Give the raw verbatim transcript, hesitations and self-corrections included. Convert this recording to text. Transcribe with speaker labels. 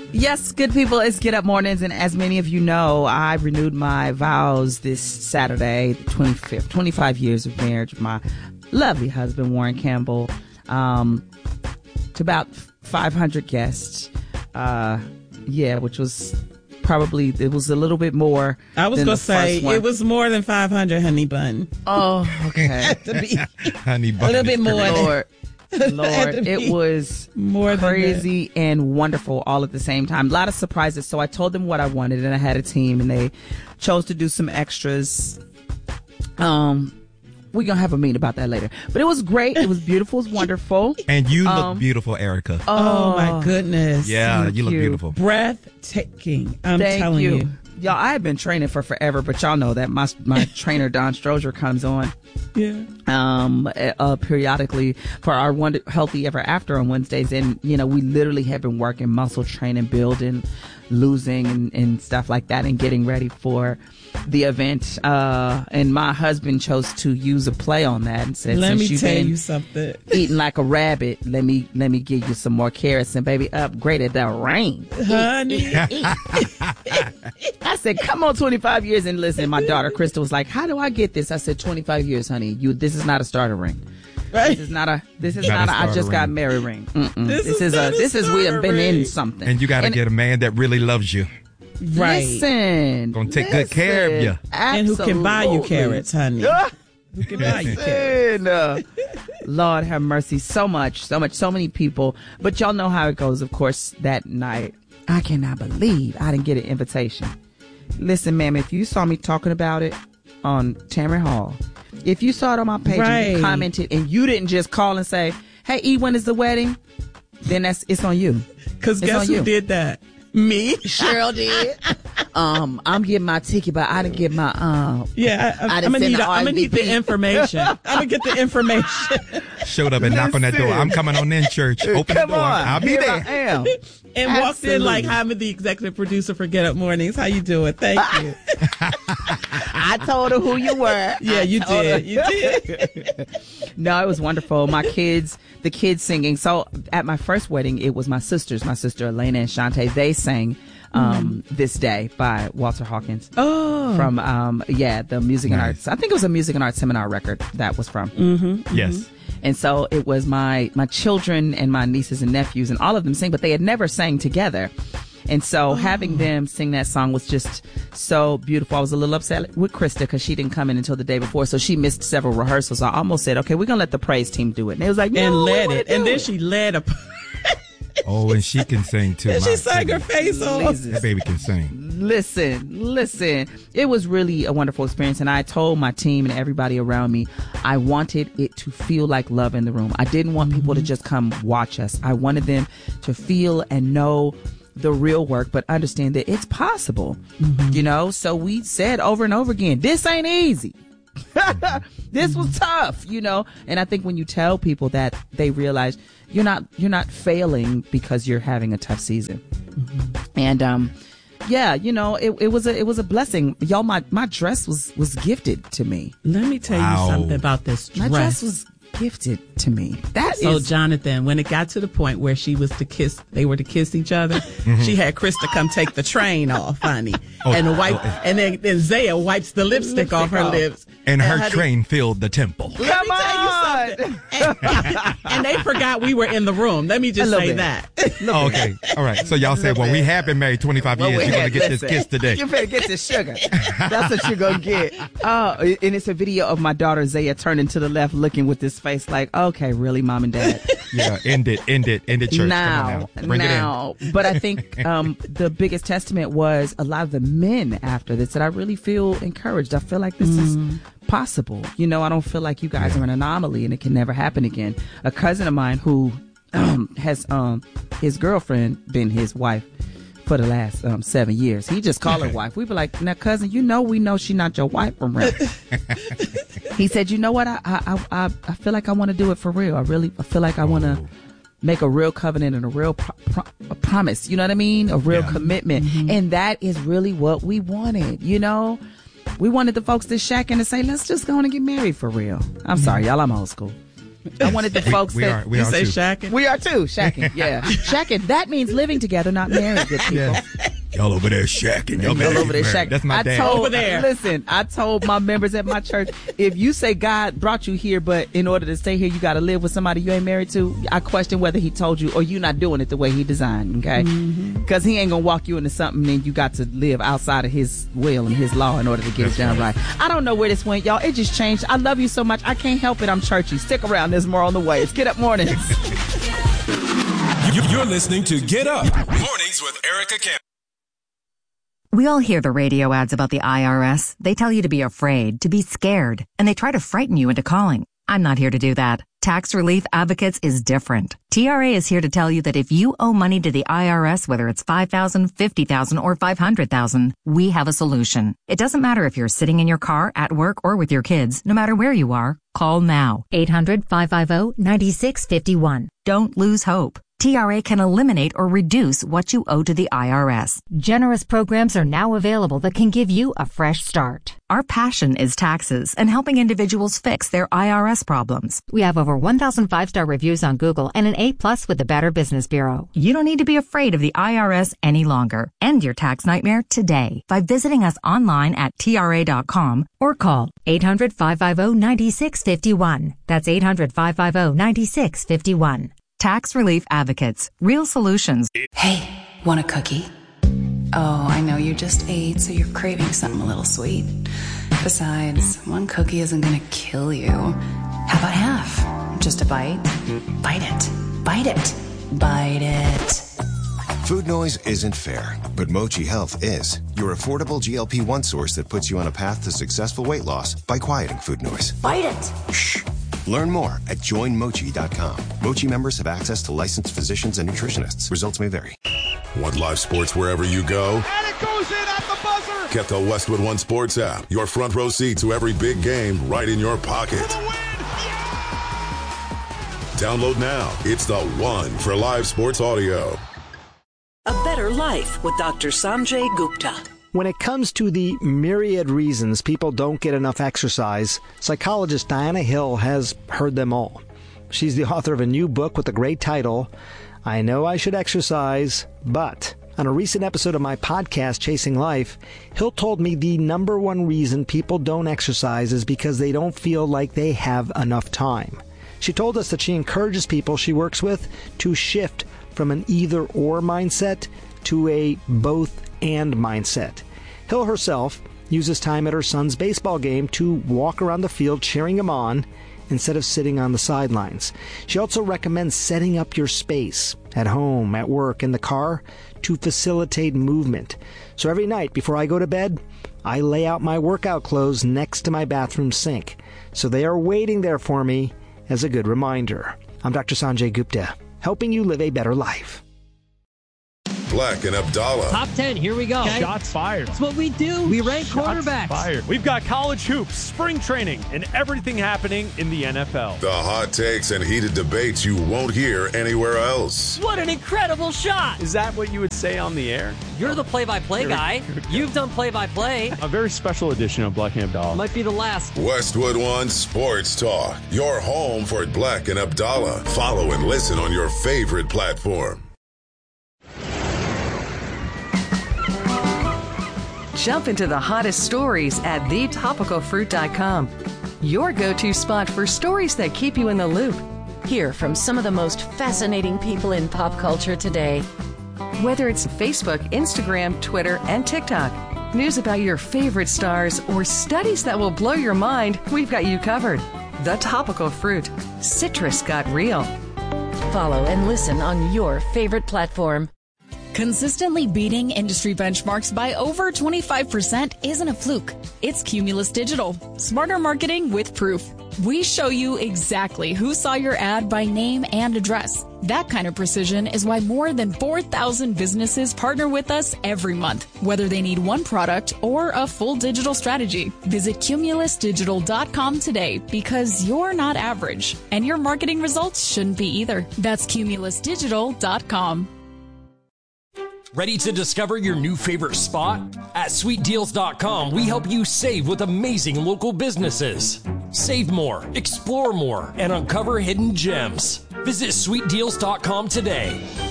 Speaker 1: Yes, good people, it's Get Up Mornings, and as many of you know, I renewed my vows this Saturday, the twenty-fifth, twenty-five years of marriage with my lovely husband, Warren Campbell, um, to about five hundred guests. Uh, yeah, which was probably, it was a little bit more.
Speaker 2: I was going to say, it was more than five hundred, honey bun.
Speaker 1: Oh, okay.
Speaker 2: to be
Speaker 3: honey bun.
Speaker 2: A little bit more.
Speaker 1: Lord. Lord, it was
Speaker 2: more
Speaker 1: crazy and wonderful all at the same time. A lot of surprises. So I told them what I wanted, and I had a team, and they chose to do some extras. Um, we're going to have a meeting about that later. But it was great. It was beautiful. It was wonderful.
Speaker 3: And you
Speaker 1: um,
Speaker 3: look beautiful, Erica.
Speaker 2: Oh, oh my goodness.
Speaker 3: Yeah, you look
Speaker 1: you.
Speaker 3: beautiful.
Speaker 2: Breathtaking. I'm
Speaker 1: Thank
Speaker 2: telling
Speaker 1: you.
Speaker 2: you.
Speaker 1: Y'all, I have been training for forever, but y'all know that my my trainer, Don Strozier, comes on.
Speaker 2: Yeah.
Speaker 1: Um, uh, periodically for our Wonder, Healthy Ever After on Wednesdays. And, you know, we literally have been working muscle training, building, losing and, and stuff like that, and getting ready for the event. Uh, and my husband chose to use a play on that and said,
Speaker 2: let
Speaker 1: since
Speaker 2: me
Speaker 1: you've
Speaker 2: tell
Speaker 1: been
Speaker 2: you something,
Speaker 1: eating like a rabbit, let me, let me give you some more carrots, and baby, upgraded the rain.
Speaker 2: Honey.
Speaker 1: I said, come on, twenty-five years. And listen, my daughter, Krista, was like, how do I get this? I said, twenty-five years, honey. You, this is not a starter ring.
Speaker 2: Right.
Speaker 1: This is not a, this is
Speaker 3: Not
Speaker 1: not,
Speaker 3: a
Speaker 1: a I just
Speaker 3: starter
Speaker 1: got
Speaker 3: ring.
Speaker 1: married ring. Mm-mm.
Speaker 2: This
Speaker 1: This,
Speaker 2: is
Speaker 1: is,
Speaker 2: not
Speaker 1: a,
Speaker 2: a
Speaker 1: this is, we have been
Speaker 2: starter
Speaker 1: in
Speaker 2: ring.
Speaker 1: something.
Speaker 3: And you got to
Speaker 1: And-
Speaker 3: get a man that really loves you.
Speaker 2: Right.
Speaker 1: Listen.
Speaker 3: Gonna take good care of you.
Speaker 2: And who can buy you
Speaker 1: Absolutely.
Speaker 2: carrots, honey. Who can buy you carrots.
Speaker 1: Listen, uh, Lord have mercy. So much, so much, so many people. But y'all know how it goes, of course, that night. I cannot believe I didn't get an invitation. Listen, ma'am, if you saw me talking about it on Tamron Hall, if you saw it on my page and you
Speaker 2: Right.
Speaker 1: commented and you didn't just call and say, hey, E, when is the wedding? Then that's, it's on you.
Speaker 2: Because
Speaker 1: It's
Speaker 2: guess
Speaker 1: on
Speaker 2: who
Speaker 1: you.
Speaker 2: did that? Me.
Speaker 1: Cheryl did. um, I'm getting my ticket, but I didn't get my, um,
Speaker 2: Yeah, I,
Speaker 1: I
Speaker 2: I,
Speaker 1: done
Speaker 2: I'm gonna
Speaker 1: sent
Speaker 2: need.
Speaker 1: the
Speaker 2: a- I'm gonna need the
Speaker 1: R S V P.
Speaker 2: information. I'm gonna get the information
Speaker 3: Showed up and knocked on that door. I'm coming on in, church. Open
Speaker 1: come
Speaker 3: the door.
Speaker 1: on.
Speaker 3: I'll be
Speaker 1: Here
Speaker 3: there.
Speaker 1: I am.
Speaker 2: and walked in like,
Speaker 1: Absolutely.
Speaker 2: "Hi, I'm the executive producer for Get Up Mornings. How you doing? Thank you."
Speaker 1: I told her who you were.
Speaker 2: Yeah,
Speaker 1: I
Speaker 2: you
Speaker 1: told her.
Speaker 2: did. You did.
Speaker 1: No, it was wonderful. My kids, the kids singing. So at my first wedding, it was my sisters, my sister Elena and Shantae. They sang um, This Day by Walter Hawkins.
Speaker 2: Oh,
Speaker 1: From, um, yeah, the Music and
Speaker 3: Nice.
Speaker 1: Arts. I think it was a Music and Arts seminar record that was from.
Speaker 2: Mm-hmm.
Speaker 3: Yes.
Speaker 1: And so it was my, my children and my nieces and nephews and all of them sing, but they had never sang together. And so having them sing that song was just so beautiful. I was a little upset with Krista because she didn't come in until the day before. So she missed several rehearsals. I almost said, okay, we're going to let the praise team do it. And they was like, no,
Speaker 2: and
Speaker 1: we
Speaker 2: led
Speaker 1: wanna
Speaker 2: it, and
Speaker 1: do
Speaker 2: then
Speaker 1: it.
Speaker 2: she led a.
Speaker 3: Oh, and she can sing too.
Speaker 2: and
Speaker 3: My
Speaker 2: she sang her
Speaker 3: goodness.
Speaker 2: face off.
Speaker 3: That baby can sing.
Speaker 1: Listen, listen. It was really a wonderful experience. And I told my team and everybody around me, I wanted it to feel like love in the room. I didn't want people to just come watch us. I wanted them to feel and know the real work, but understand that it's possible, mm-hmm. you know? So we said over and over again, this ain't easy. This was tough, you know? And I think when you tell people that, they realize you're not, you're not failing because you're having a tough season. Mm-hmm. And, um, yeah, you know, it, it was a, it was a blessing. Y'all, my, my dress was, was gifted to me.
Speaker 2: Let me tell
Speaker 3: Wow.
Speaker 2: you something about this dress.
Speaker 1: My dress was gifted to me. That
Speaker 2: So
Speaker 1: is
Speaker 2: Jonathan, when it got to the point where she was to kiss, they were to kiss each other. She had Krista come take the train off, honey,
Speaker 3: Oh,
Speaker 2: and wipe,
Speaker 3: oh.
Speaker 2: and then, then Zaya wipes the lipstick, off her
Speaker 1: off.
Speaker 2: lips.
Speaker 3: And her
Speaker 2: honey,
Speaker 3: train filled the temple.
Speaker 2: Let
Speaker 1: Come
Speaker 2: me tell you
Speaker 1: on.
Speaker 2: something. And, and they forgot we were in the room. Let me just
Speaker 1: A little
Speaker 2: say
Speaker 1: bit.
Speaker 2: that.
Speaker 3: Oh, okay. All right. So y'all said, well, we have been married twenty-five
Speaker 1: Well,
Speaker 3: years.
Speaker 1: we
Speaker 3: You're going
Speaker 1: had-
Speaker 3: to get this
Speaker 1: listen,
Speaker 3: kiss today.
Speaker 1: You better get this sugar. That's what you're gonna get. Oh, and it's a video of my daughter Zaya turning to the left, looking with this face like, okay, really, mom and dad.
Speaker 3: Yeah, end it, end it, end it, church.
Speaker 1: Now,
Speaker 3: Come on now. Bring
Speaker 1: now, but I think um, the biggest testament was a lot of the men after this that I really feel encouraged. I feel like this is possible. You know, I don't feel like you guys
Speaker 3: Yeah.
Speaker 1: are an anomaly and it can never happen again. A cousin of mine who um, has um, his girlfriend been his wife for the last um, seven years. He just called her wife. We were like, now, cousin, you know, we know she's not your wife from real. He said, you know what? I I I, I feel like I want to do it for real. I really I feel like I want to
Speaker 3: Oh.
Speaker 1: make a real covenant and a real pro- pro- a promise. You know what I mean? A real
Speaker 3: Yeah.
Speaker 1: commitment. And that is really what we wanted, you know? We wanted the folks to shack in and say, let's just go on and get married for real. I'm sorry, y'all, I'm old school. I wanted the folks
Speaker 3: we, we
Speaker 1: that
Speaker 3: are, we
Speaker 2: you
Speaker 3: are
Speaker 2: say
Speaker 3: too.
Speaker 2: shacking.
Speaker 1: we are too shacking. Yeah, shacking. That means living together, not married. Good people.
Speaker 3: Yeah. Y'all over there shacking. Y'all,
Speaker 1: Y'all
Speaker 3: better
Speaker 1: over
Speaker 3: get
Speaker 1: there
Speaker 3: married.
Speaker 1: shacking.
Speaker 3: That's my
Speaker 1: I
Speaker 3: dad.
Speaker 1: told,
Speaker 2: Over there.
Speaker 1: Listen, I told my members at my church, if you say God brought you here, but in order to stay here, you got to live with somebody you ain't married to, I question whether he told you or you not doing it the way he designed, okay? Because mm-hmm. he ain't going to walk you into something and you got to live outside of his will and his law in order to get That's it done right. right. I don't know where this went, y'all. It just changed. I love you so much. I can't help it. I'm churchy. Stick around. There's more on the way. It's Get Up Mornings.
Speaker 4: You're listening to Get Up Mornings with Erica Campbell.
Speaker 5: We all hear the radio ads about the I R S. They tell you to be afraid, to be scared, and they try to frighten you into calling. I'm not here to do that. Tax Relief Advocates is different. T R A is here to tell you that if you owe money to the I R S, whether it's five thousand dollars, fifty thousand dollars, or five hundred thousand dollars, we have a solution. It doesn't matter if you're sitting in your car, at work, or with your kids. No matter where you are, call now.
Speaker 6: eight hundred, five five zero, nine six five one.
Speaker 5: Don't lose hope. T R A can eliminate or reduce what you owe to the I R S.
Speaker 6: Generous programs are now available that can give you a fresh start.
Speaker 5: Our passion is taxes and helping individuals fix their I R S problems.
Speaker 6: We have over one thousand five-star reviews on Google and an A plus with the Better Business Bureau.
Speaker 5: You don't need to be afraid of the I R S any longer. End your tax nightmare today by visiting us online at T R A dot com or call
Speaker 6: eight hundred, five five zero, nine six five one. That's eight hundred, five five zero, nine six five one.
Speaker 5: Tax Relief Advocates. Real solutions.
Speaker 7: Hey, want a cookie? Oh, I know you just ate, so you're craving something a little sweet. Besides, one cookie isn't gonna kill you. How about half? Just a bite? Bite it. Bite it. Bite it.
Speaker 8: Food noise isn't fair, but Mochi Health is. Your affordable G L P one source that puts you on a path to successful weight loss by quieting food noise.
Speaker 7: Bite it.
Speaker 8: Shh. Learn more at join mochi dot com. Mochi members have access to licensed physicians and nutritionists. Results may vary.
Speaker 4: Want live sports wherever you go?
Speaker 9: And it goes in at the buzzer!
Speaker 4: Get the Westwood One Sports app. Your front row seat to every big game right in your pocket. Download now. It's the one for live sports audio.
Speaker 10: A Better Life with Doctor Sanjay Gupta.
Speaker 11: When it comes to the myriad reasons people don't get enough exercise, psychologist Diana Hill has heard them all. She's the author of a new book with a great title, I Know I Should Exercise, But... On a recent episode of my podcast, Chasing Life, Hill told me the number one reason people don't exercise is because they don't feel like they have enough time. She told us that she encourages people she works with to shift from an either-or mindset to a both-and mindset. Hill herself uses time at her son's baseball game to walk around the field cheering him on instead of sitting on the sidelines. She also recommends setting up your space at home, at work, in the car to facilitate movement. So every night before I go to bed, I lay out my workout clothes next to my bathroom sink. So they are waiting there for me as a good reminder. I'm Doctor Sanjay Gupta, helping you live a better life.
Speaker 4: Black and Abdallah.
Speaker 12: Top ten, here we go.
Speaker 13: Okay. Shots fired.
Speaker 12: That's what we do. We rank
Speaker 13: Shots
Speaker 12: quarterbacks.
Speaker 13: Fired. We've got college hoops, spring training, and everything happening in the N F L.
Speaker 4: The hot takes and heated debates you won't hear anywhere else.
Speaker 12: What an incredible shot.
Speaker 13: Is that what you would say on the air?
Speaker 12: You're the play-by-play guy. You've done play-by-play.
Speaker 13: A very special edition of Black and Abdallah.
Speaker 12: Might be the last.
Speaker 4: Westwood One Sports Talk. Your home for Black and Abdallah. Follow and listen on your favorite platform.
Speaker 14: Jump into the hottest stories at the topical fruit dot com. Your go-to spot for stories that keep you in the loop.
Speaker 15: Hear from some of the most fascinating people in pop culture today.
Speaker 14: Whether it's Facebook, Instagram, Twitter, and TikTok, news about your favorite stars, or studies that will blow your mind, we've got you covered. The Topical Fruit. Citrus got real.
Speaker 15: Follow and listen on your favorite platform.
Speaker 16: Consistently beating industry benchmarks by over twenty-five percent isn't a fluke. It's Cumulus Digital. Smarter marketing with proof. We show you exactly who saw your ad by name and address. That kind of precision is why more than four thousand businesses partner with us every month, whether they need one product or a full digital strategy. Visit cumulus digital dot com today because you're not average, and your marketing results shouldn't be either. That's cumulus digital dot com.
Speaker 17: Ready to discover your new favorite spot? At sweet deals dot com, we help you save with amazing local businesses. Save more, explore more, and uncover hidden gems. Visit sweet deals dot com today.